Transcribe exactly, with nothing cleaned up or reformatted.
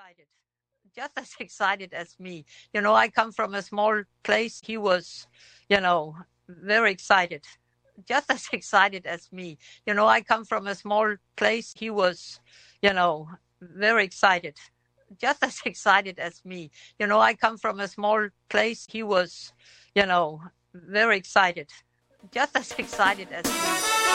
excited, just as excited as me. You know, I come from a small place. He was, you know, very excited, just as excited as me. You know, I come from a small place. He was, you know, very excited, just as excited as me. You know, I come from a small place. He was, you know, very excited, just as excited as me.